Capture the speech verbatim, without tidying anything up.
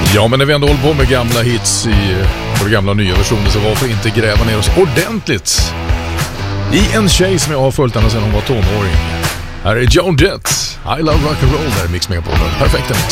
Ja, men när vi ändå håller på med gamla hits i våra gamla och nya versioner, så varför inte gräva ner oss ordentligt i en tjej som jag har följt henne sedan hon var tonåring. Här är Joan Jett, I Love Rock and Roll, där Mix Megapol. Perfekt mix.